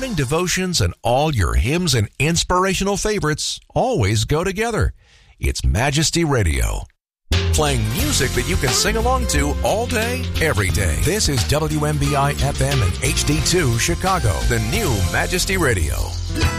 morning devotions and all your hymns and inspirational favorites always go together. It's Majesty Radio, playing music that you can sing along to all day, every day. This is WMBI FM and HD2 Chicago, the new Majesty Radio.